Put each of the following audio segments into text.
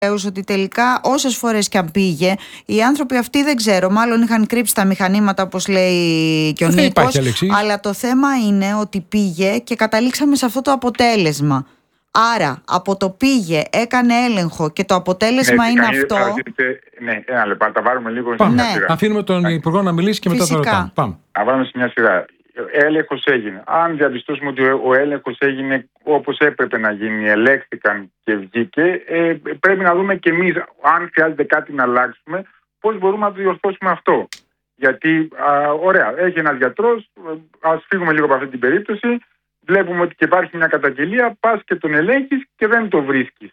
ότι τελικά όσες φορές και αν πήγε, οι άνθρωποι αυτοί δεν ξέρω, μάλλον είχαν κρύψει τα μηχανήματα όπως λέει και ο Νίκος, αλλά το θέμα είναι ότι πήγε και καταλήξαμε σε αυτό το αποτέλεσμα. Άρα από το πήγε, έκανε έλεγχο και το αποτέλεσμα είναι αυτό. Ναι, ένα λεπτό, τα βάλουμε λίγο σε μια σειρά. Αφήνουμε τον Υπουργό να μιλήσει και μετά θα ρωτάμε. Πάμε. Να βάλουμε σε μια σειρά. Έλεγχος έγινε. Αν διαπιστώσουμε ότι ο έλεγχος έγινε όπως έπρεπε να γίνει, ελέγχθηκαν και βγήκε, πρέπει να δούμε και εμείς, αν χρειάζεται κάτι να αλλάξουμε, πώς μπορούμε να το διορθώσουμε αυτό. Γιατί, ωραία, έχει ένας γιατρός, ας φύγουμε λίγο από αυτή την περίπτωση, βλέπουμε ότι και υπάρχει μια καταγγελία, πας και τον ελέγχεις και δεν το βρίσκεις.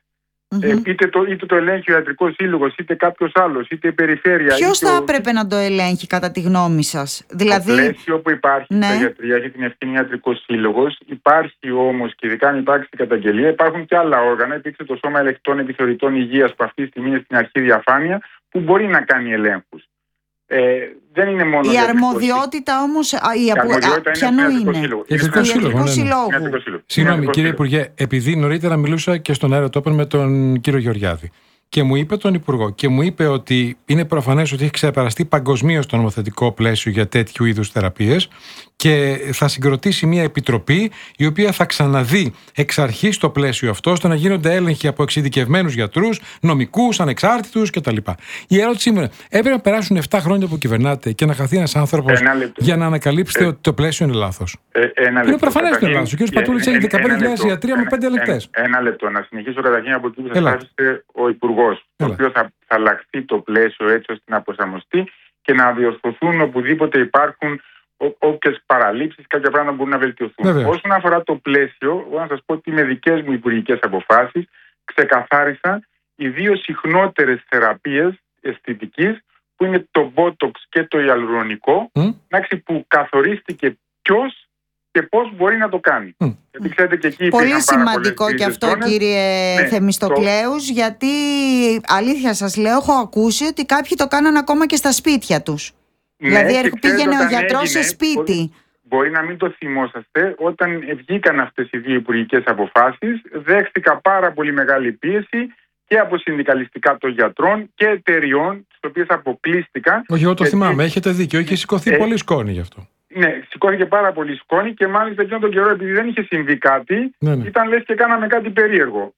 Είτε το ελέγχει ο Ιατρικός Σύλλογος, είτε κάποιος άλλος, είτε η περιφέρεια. Ποιος θα έπρεπε να το ελέγχει κατά τη γνώμη σας? Δηλαδή... Το πλαίσιο που υπάρχει στα γιατρία έχει την ευθύνη Ιατρικός Σύλλογος. Υπάρχει όμως, και ειδικά αν υπάρξει την καταγγελία, υπάρχουν και άλλα όργανα. Υπήρξε το Σώμα Ελεγκτών Επιθεωρητών Υγείας που αυτή τη στιγμή είναι στην αρχή διαφάνεια, που μπορεί να κάνει ελέγχους. Δεν είναι μόνο η αρμοδιότητα όμως, ποιανού είναι? Ιατρικό Σύλλογο. Συγγνώμη κύριε Υπουργέ, επειδή νωρίτερα μιλούσα και στον αέρα το με τον κύριο Γεωργιάδη και μου είπε τον Υπουργό και μου είπε ότι είναι προφανές ότι έχει ξεπεραστεί παγκοσμίως το νομοθετικό πλαίσιο για τέτοιου είδους θεραπείες και θα συγκροτήσει μια επιτροπή η οποία θα ξαναδεί εξ αρχής το πλαίσιο αυτό ώστε να γίνονται έλεγχοι από εξειδικευμένους γιατρούς, νομικούς, ανεξάρτητους κτλ. Η ερώτησή μου είναι, έπρεπε να περάσουν 7 χρόνια που κυβερνάτε και να χαθεί ένας άνθρωπος για να ανακαλύψετε ότι το πλαίσιο είναι λάθος? Είναι προφανές ότι είναι λάθος. Ο κ. Πατούλης έχει 15.000 ιατρία με 5 ελεγκτές. Ένα λεπτό, να συνεχίσω καταρχήν από εκεί που σας άφησε ο Υπουργός, το οποίο θα αλλάξει το πλαίσιο έτσι ώστε να προσαρμοστεί και να διορθωθούν οπουδήποτε υπάρχουν όποιες παραλήψεις, κάποια πράγματα μπορούν να βελτιωθούν. Όσον αφορά το πλαίσιο, εγώ να σας πω ότι με δικές μου υπουργικές αποφάσεις ξεκαθάρισα οι 2 συχνότερες θεραπείες αισθητικής, που είναι το Botox και το ιαλουρονικό, που καθορίστηκε ποιος και πώς μπορεί να το κάνει. Γιατί ξέρετε, και εκεί πολύ σημαντικό και αυτό κύριε Θεμιστοκλέους, γιατί αλήθεια σας λέω, έχω ακούσει ότι κάποιοι το κάνανε ακόμα και στα σπίτια τους. Δηλαδή πήγαινε ο γιατρός σε σπίτι. Μπορεί να μην το θυμόσαστε, όταν βγήκαν αυτές οι 2 υπουργικές αποφάσεις, δέχτηκα πάρα πολύ μεγάλη πίεση και από συνδικαλιστικά των γιατρών και εταιριών, τις οποίες αποκλείστηκα. Όχι, εγώ το θυμάμαι, έχετε δίκιο, είχε σηκωθεί πολύ σκόνη γι' αυτό. Ναι, σηκώθηκε πάρα πολύ σκόνη και μάλιστα εκείνον τον καιρό, επειδή δεν είχε συμβεί κάτι, ήταν λες και κάναμε κάτι περίεργο.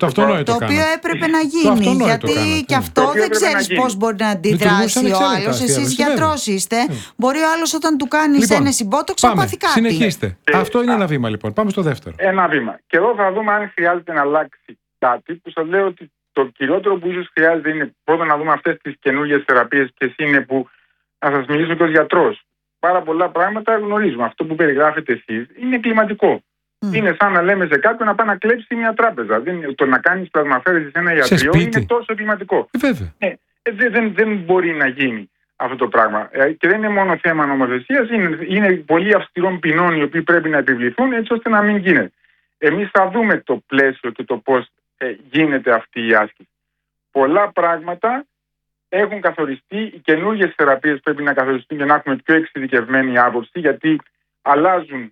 Το οποίο έπρεπε να γίνει. Γιατί και αυτό δεν ξέρεις πώς μπορεί να αντιδράσει ο άλλος. Εσείς γιατρός είστε. Μπορεί ο άλλος όταν του κάνεις ένεση μπότοξ να πάθει κάτι. Συνεχίστε. Αυτό είναι ένα βήμα λοιπόν. Πάμε στο δεύτερο. Ένα βήμα. Και εδώ θα δούμε αν χρειάζεται να αλλάξει κάτι, που σας λέω ότι το κυριότερο που ίσως χρειάζεται είναι πρώτα να δούμε αυτές τις καινούργιες θεραπείες και εσύ είναι που να σας μιλήσω και ως γιατρός. Πάρα πολλά πράγματα γνωρίζουμε. Αυτό που περιγράφετε εσείς είναι κλιματικό. Είναι σαν να λέμε σε κάποιον να πάει να κλέψει μια τράπεζα. Το να κάνεις πλασμαφέρεση σε ένα ιατρείο είναι τόσο κλιματικό. Δεν μπορεί να γίνει αυτό το πράγμα. Και δεν είναι μόνο θέμα νομοθεσίας, είναι πολύ αυστηρών ποινών οι οποίοι πρέπει να επιβληθούν έτσι ώστε να μην γίνεται. Εμείς θα δούμε το πλαίσιο και το πώς γίνεται αυτή η άσκηση. Πολλά πράγματα έχουν καθοριστεί, οι καινούργιες θεραπείες πρέπει να καθοριστούν για να έχουμε πιο εξειδικευμένη άποψη, γιατί αλλάζουν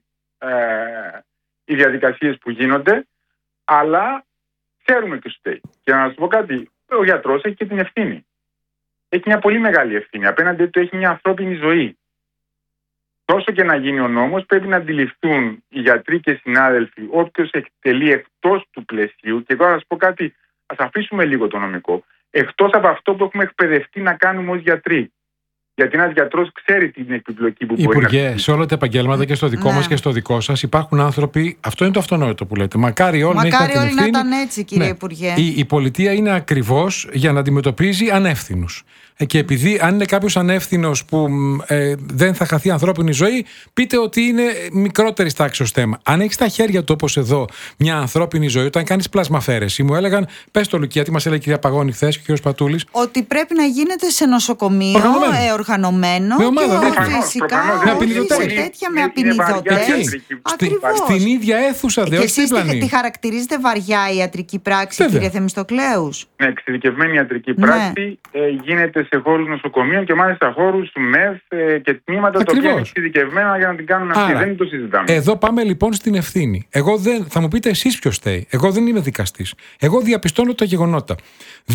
οι διαδικασίες που γίνονται, αλλά ξέρουμε ποιος φταίει. Και να σας πω κάτι, ο γιατρός έχει και την ευθύνη. Έχει μια πολύ μεγάλη ευθύνη. Απέναντι του έχει μια ανθρώπινη ζωή. Τόσο και να γίνει ο νόμος, πρέπει να αντιληφθούν οι γιατροί και οι συνάδελφοι όποιος εκτελεί εκτός του πλαισίου. Και εγώ θα σας πω κάτι, ας αφήσουμε λίγο το νομικό. Εκτός από αυτό που έχουμε εκπαιδευτεί να κάνουμε ως γιατροί. Γιατί ένας γιατρός ξέρει την επιπλοκή που μπορεί να κάνει. Υπουργέ, σε όλα τα επαγγέλματα και στο δικό μας και στο δικό σας υπάρχουν άνθρωποι. Αυτό είναι το αυτονόητο που λέτε. Μακάρι όλοι να ήταν έτσι, κύριε Υπουργέ. Η πολιτεία είναι ακριβώς για να αντιμετωπίζει ανεύθυνους. Και επειδή αν είναι κάποιος ανεύθυνος που δεν θα χαθεί ανθρώπινη ζωή, πείτε ότι είναι μικρότερη τάξης θέμα. Αν έχεις στα χέρια του, όπως εδώ, μια ανθρώπινη ζωή, όταν κάνεις πλασμαφέρεση, μου έλεγαν, πες το Λουκία, τι μας έλεγε η κυρία Παγώνη χθες και ο κύριος Πατούλης, ότι πρέπει να γίνεται σε νοσοκομείο, οργανωμένο. Με ομάδα, φυσικά. Με απεινιδωτές. Στην ίδια αίθουσα, και εσείς τη χαρακτηρίζετε βαριά ιατρική πράξη, κύριε Θεμιστοκλέους? Ναι, εξειδικευμένη ιατρική πράξη γίνεται σε χώρους νοσοκομείων και μάλιστα χώρους ΜΕΘ και τμήματα τα οποία είναι εξειδικευμένα για να την κάνουν αυτή. Δεν το συζητάμε. Εδώ πάμε λοιπόν στην ευθύνη. Θα μου πείτε εσείς ποιος φταίει. Εγώ δεν είμαι δικαστής. Εγώ διαπιστώνω τα γεγονότα.